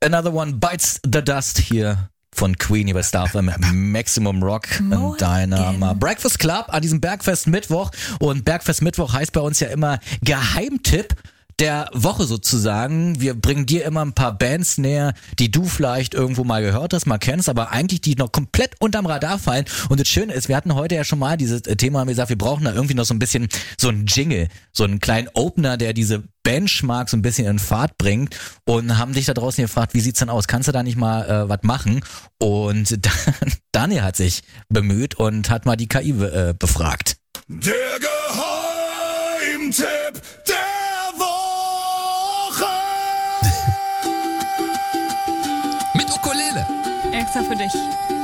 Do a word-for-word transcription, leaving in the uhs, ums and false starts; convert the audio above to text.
Another One Bites the Dust hier von Queen hier bei Star F M Maximum Rock und deiner Breakfast Club an diesem Bergfest Mittwoch. Und Bergfest Mittwoch heißt bei uns ja immer Geheimtipp der Woche sozusagen. Wir bringen dir immer ein paar Bands näher, die du vielleicht irgendwo mal gehört hast, mal kennst, aber eigentlich die noch komplett unterm Radar fallen. Und das Schöne ist, wir hatten heute ja schon mal dieses Thema, haben wir gesagt, wir brauchen da irgendwie noch so ein bisschen so einen Jingle, so einen kleinen Opener, der diese Benchmark so ein bisschen in Fahrt bringt, und haben dich da draußen gefragt, wie sieht's denn aus? Kannst du da nicht mal äh, was machen? Und dann, Daniel hat sich bemüht und hat mal die K I äh, befragt. Der Geheimtipp der Woche. Mit Ukulele. Extra für dich.